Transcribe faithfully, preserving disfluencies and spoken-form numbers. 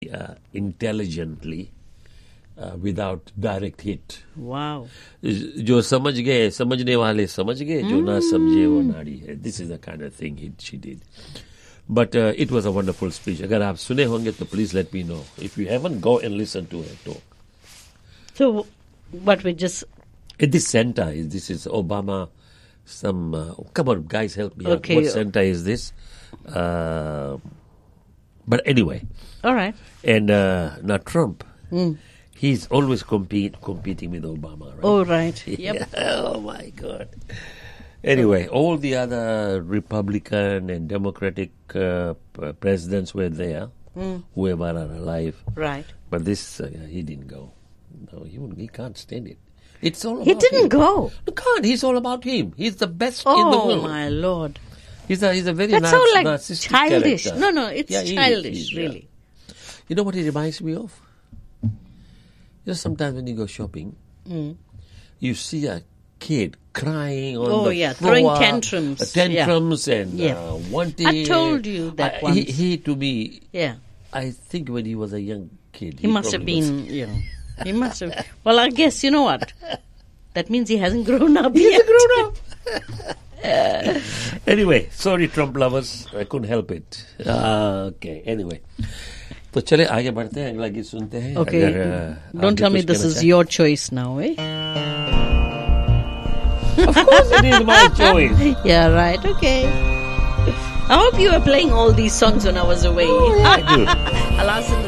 uh, intelligently uh, without direct hit. Wow. जो समझ गए समझने वाले समझ गए जो ना समझे वो नाड़ी है. This is the kind of thing he, she did. But uh, it was a wonderful speech. अगर आप सुने होंगे तो please let me know. If you haven't, go and listen to her talk. So, what we just... At this center, is this is Obama, some... Uh, come on, guys, help me Okay. out. What center is this? Uh, but anyway. All right. And uh, now Trump, Mm. he's always compete, competing with Obama, right? Oh, right. Yep. Oh, my God. Anyway, all the other Republican and Democratic uh, p- presidents were there, Mm. whoever are alive. Right. But this, uh, he didn't go. No, he, wouldn't- he can't stand it. It's all about He didn't him. go. He can't. He's all about him. He's the best in the Oh, world. my Lord. He's a, he's a very That's nar- so like narcissistic childish. character. No, no, it's Yeah, he is, childish, he is, yeah. really. You know what he reminds me of? You know, sometimes when you go shopping, Mm. you see a kid crying on Oh, the yeah, floor, throwing tantrums. uh, tantrums and Yeah. uh, wanting. I told you that I- once. He, he, to me, Yeah. I think when he was a young kid, He must have probably was- been, you know, he must have. Well, I guess, you know what? That means he hasn't grown up He yet. hasn't grown up. Anyway, sorry Trump lovers, I couldn't help it. Uh, okay, anyway. तो चले आगे बढ़ते हैं, अगला गीत सुनते हैं. Okay. अगर, uh, Don't आप tell भी me कुछ this कहना is चाहें. your choice now, eh? Of course it is my choice. Yeah, right. Okay. I hope you were playing all these songs when I was away. Oh, yeah, I do. I'll ask in the